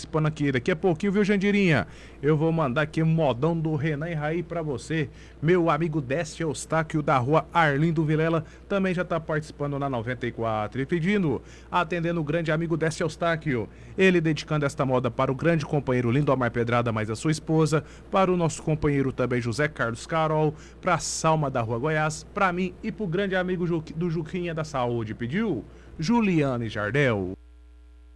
participando aqui. Daqui a pouquinho, viu, Jandirinha? Eu vou mandar aqui um modão do Renan e Raí pra você. Meu amigo Décio Eustáquio da rua Arlindo Vilela também já tá participando na 94 e pedindo, atendendo o grande amigo Décio Eustáquio. Ele dedicando esta moda para o grande companheiro Lindomar Pedrada, mais a sua esposa, para o nosso companheiro também José Carlos Carol, pra Salma da Rua Goiás, pra mim e pro grande amigo do Juquinha da Saúde. Pediu Juliane Jardel.